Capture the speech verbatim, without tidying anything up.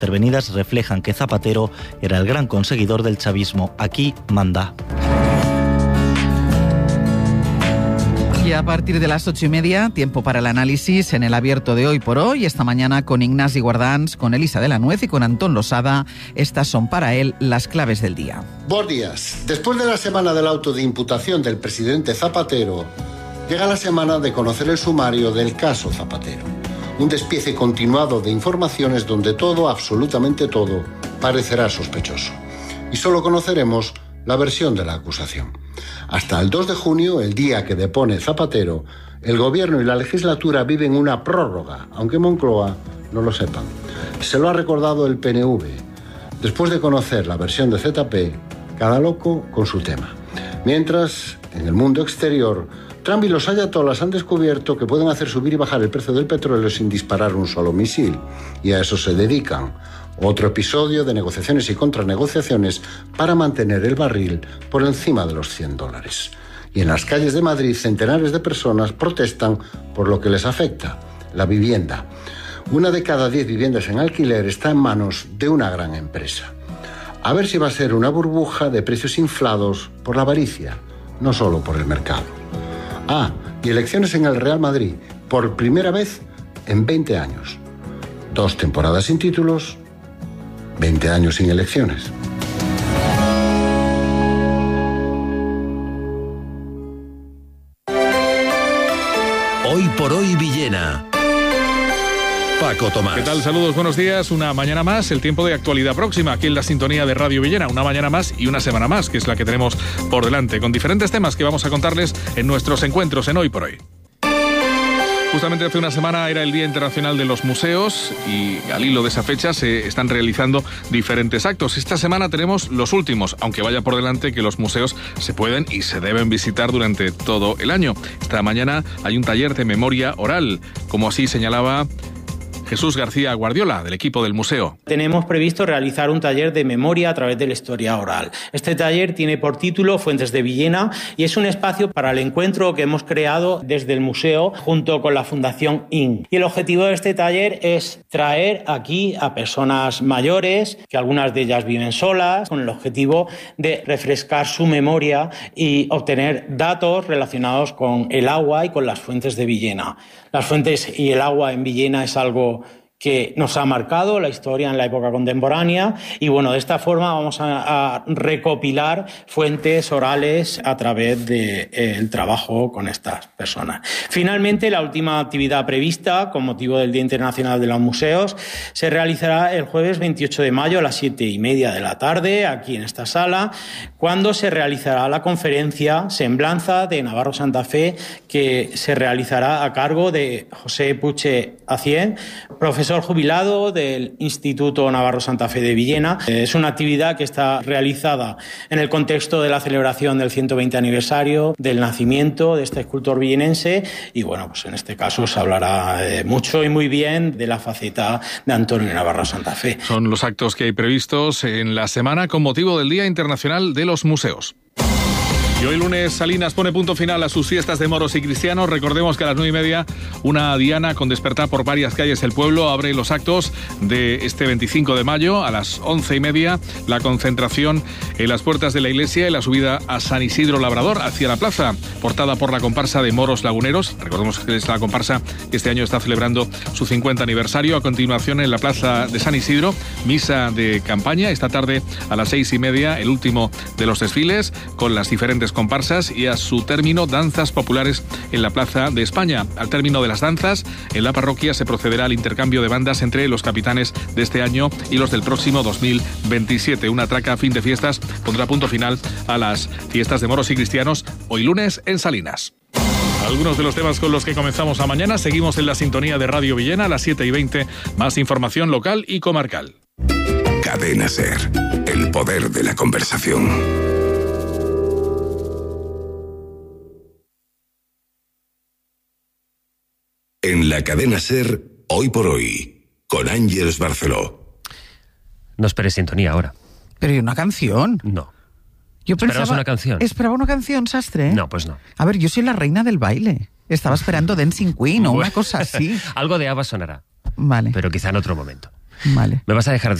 intervenidas reflejan que Zapatero era el gran conseguidor del chavismo. Aquí manda. Y a partir de las ocho y media, tiempo para el análisis en el abierto de Hoy por Hoy. Esta mañana con Ignasi Guardans, con Elisa de la Nuez y con Antón Losada. Estas son para él las claves del día. Buenos días. Después de la semana del auto de imputación del presidente Zapatero, llega la semana de conocer el sumario del caso Zapatero. Un despiece continuado de informaciones donde todo, absolutamente todo, parecerá sospechoso. Y solo conoceremos la versión de la acusación. Hasta el dos de junio, el día que depone Zapatero, el gobierno y la legislatura viven una prórroga, aunque Moncloa no lo sepan. Se lo ha recordado el P N V. Después de conocer la versión de Z P, cada loco con su tema. Mientras, en el mundo exterior, Trump y los ayatolas han descubierto que pueden hacer subir y bajar el precio del petróleo sin disparar un solo misil. Y a eso se dedican. Otro episodio de negociaciones y contranegociaciones para mantener el barril por encima de los cien dólares. Y en las calles de Madrid, centenares de personas protestan por lo que les afecta, la vivienda. Una de cada diez viviendas en alquiler está en manos de una gran empresa. A ver si va a ser una burbuja de precios inflados por la avaricia, no solo por el mercado. Ah, y elecciones en el Real Madrid, por primera vez en veinte años. Dos temporadas sin títulos, veinte años sin elecciones. Hoy por hoy Villena. Paco Tomás. ¿Qué tal? Saludos, buenos días. Una mañana más, el tiempo de actualidad próxima, aquí en la sintonía de Radio Villena. Una mañana más y una semana más, que es la que tenemos por delante, con diferentes temas que vamos a contarles en nuestros encuentros en Hoy por Hoy. Justamente hace una semana era el Día Internacional de los Museos y al hilo de esa fecha se están realizando diferentes actos. Esta semana tenemos los últimos, aunque vaya por delante que los museos se pueden y se deben visitar durante todo el año. Esta mañana hay un taller de memoria oral, como así señalaba Jesús García Guardiola, del equipo del museo. Tenemos previsto realizar un taller de memoria a través de la historia oral. Este taller tiene por título Fuentes de Villena y es un espacio para el encuentro que hemos creado desde el museo junto con la Fundación I N. Y el objetivo de este taller es traer aquí a personas mayores, que algunas de ellas viven solas, con el objetivo de refrescar su memoria y obtener datos relacionados con el agua y con las fuentes de Villena. Las fuentes y el agua en Villena es algo que nos ha marcado la historia en la época contemporánea y bueno, de esta forma vamos a, a recopilar fuentes orales a través del de, trabajo con estas personas. Finalmente, la última actividad prevista con motivo del Día Internacional de los Museos se realizará el jueves veintiocho de mayo a las siete y media de la tarde aquí en esta sala, cuando se realizará la conferencia Semblanza de Navarro Santa Fe, que se realizará a cargo de José Puche Acien, profesor jubilado del Instituto Navarro Santa Fe de Villena. Es una actividad que está realizada en el contexto de la celebración del ciento veinte aniversario del nacimiento de este escultor villenense y bueno, pues en este caso se hablará eh, mucho y muy bien de la faceta de Antonio Navarro Santa Fe. Son los actos que hay previstos en la semana con motivo del Día Internacional de los Museos. Y hoy lunes Salinas pone punto final a sus fiestas de moros y cristianos. Recordemos que a las nueve y media una diana con despertar por varias calles del pueblo abre los actos de este veinticinco de mayo. A las once y media la concentración en las puertas de la iglesia y la subida a San Isidro Labrador hacia la plaza, portada por la comparsa de Moros Laguneros. Recordemos que es la comparsa que este año está celebrando su cincuenta aniversario. A continuación en la plaza de San Isidro, misa de campaña. Esta tarde a las seis y media el último de los desfiles con las diferentes comparsas y a su término danzas populares en la Plaza de España. Al término de las danzas, en la parroquia se procederá al intercambio de bandas entre los capitanes de este año y los del próximo dos mil veintisiete. Una traca a fin de fiestas pondrá punto final a las fiestas de moros y cristianos hoy lunes en Salinas. Algunos de los temas con los que comenzamos a mañana. Seguimos en la sintonía de Radio Villena a las siete y veinte. Más información local y comarcal. Cadena SER, el poder de la conversación. En la cadena SER, Hoy por Hoy, con Ángeles Barceló. No esperes sintonía ahora. ¿Pero y una canción? No. Yo ¿Esperabas pensaba, una canción? ¿Esperaba una canción, Sastre? No, pues no. A ver, yo soy la reina del baile. Estaba esperando Dancing Queen o una cosa así. Algo de ABBA sonará. Vale. Pero quizá en otro momento. Vale. ¿Me vas a dejar